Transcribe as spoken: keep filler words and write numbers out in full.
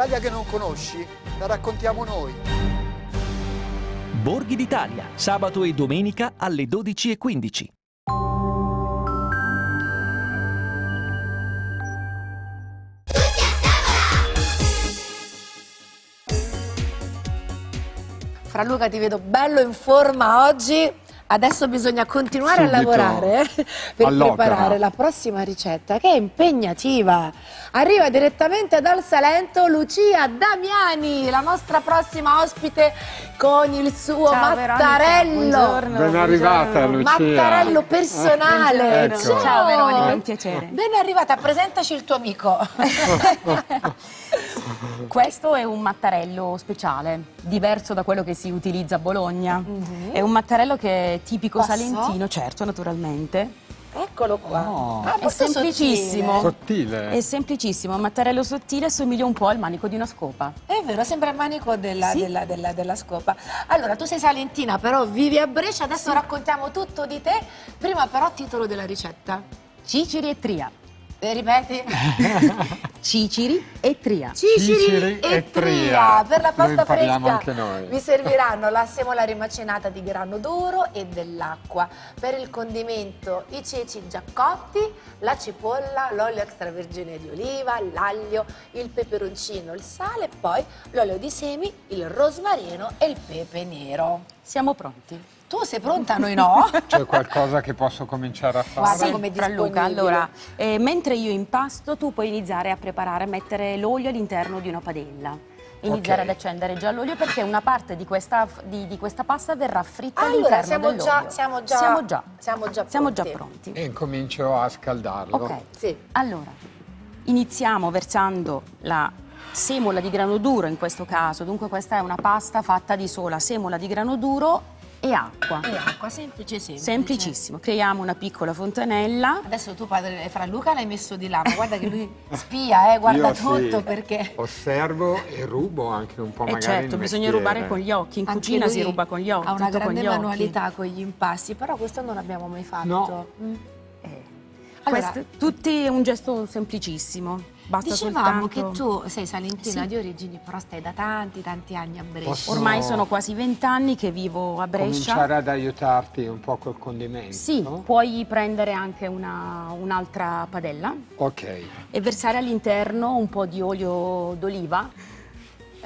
l'Italia che non conosci, la raccontiamo noi. Borghi d'Italia, sabato e domenica alle dodici e quindici. Fra Luca, ti vedo bello in forma oggi. Adesso bisogna continuare Subito. a lavorare per All'opera. preparare la prossima ricetta, che è impegnativa. Arriva direttamente dal Salento Lucia Damiani, la nostra prossima ospite, con il suo Ciao, mattarello. Veronica, buongiorno. Ben arrivata, Lucia. Mattarello personale. Ecco. Ciao. Ciao Veronica, un piacere. Ben arrivata, presentaci il tuo amico. Questo è un mattarello speciale, diverso da quello che si utilizza a Bologna. È un mattarello che è tipico Posso? salentino, certo, naturalmente. Eccolo qua. Oh. Ah, È molto semplicissimo. Sottile. È semplicissimo, un mattarello sottile, assomiglia un po' al manico di una scopa. È vero, sembra il manico della, Sì. della, della, della scopa. Allora, tu sei salentina, però vivi a Brescia, adesso raccontiamo tutto di te. Prima però titolo della ricetta. Ciciri e tria. Eh, ripeti? Ciciri e tria. Ciciri, Ciciri e e tria. tria. Per la pasta Noi parliamo fresca anche noi. vi serviranno la semola rimacinata di grano duro e dell'acqua. Per il condimento i ceci già cotti, la cipolla, l'olio extravergine di oliva, l'aglio, il peperoncino, il sale e poi l'olio di semi, il rosmarino e il pepe nero. Siamo pronti. Tu sei pronta? Noi no? C'è qualcosa che posso cominciare a fare? Guarda Sì, come è Fra Luca, disponibile. allora, eh, mentre io impasto, tu puoi iniziare a preparare, a mettere l'olio all'interno di una padella. Iniziare Ok. ad accendere già l'olio perché una parte di questa, di, di questa pasta verrà fritta Allora, all'interno siamo dell'olio. già, siamo già, Siamo già, siamo già siamo già pronti. pronti. E incomincio a scaldarlo. Ok, Sì. allora, iniziamo versando la semola di grano duro in questo caso. Dunque questa è una pasta fatta di sola semola di grano duro e acqua. E acqua, semplice, semplice. Semplicissimo. Creiamo una piccola fontanella. Adesso tu, padre Fra Luca, l'hai messo di là, ma guarda che lui spia, eh, guarda Io tutto sì, perché... osservo e rubo anche un po' E magari certo, il bisogna mestiere. rubare con gli occhi. In Anche cucina lui si ruba con gli occhi. ha una tutto con grande gli occhi. manualità con gli impasti, però questo non l'abbiamo mai fatto. No. Mm. Eh, Allora- questo, tutti è un gesto semplicissimo. Basta Dicevamo soltanto... che tu sei salentina Sì. di origini, però stai da tanti, tanti anni a Brescia. Posso- Ormai sono quasi vent'anni che vivo a Brescia. Cominciare ad aiutarti un po' col condimento. Sì, puoi prendere anche una- un'altra padella Ok. e versare all'interno un po' di olio d'oliva